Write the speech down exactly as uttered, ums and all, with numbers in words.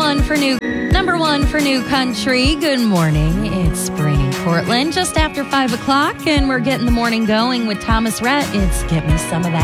one for new number one for new country. Good morning. It's Brain in Portland, just after five o'clock, and we're getting the morning going with Thomas Rhett. It's Get Me Some of That.